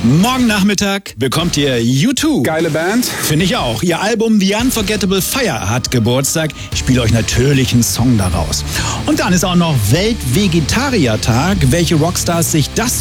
Morgen Nachmittag bekommt ihr U2. Geile Band. Finde ich auch. Ihr Album The Unforgettable Fire hat Geburtstag. Ich spiele euch natürlich einen Song daraus. Und dann ist auch noch Weltvegetariertag. Welche Rockstars sich das